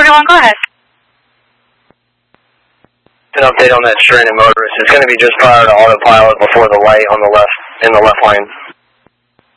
31, go ahead. An update on that stranded motorist. It's going to be just prior to autopilot before the light on the left, in the left lane.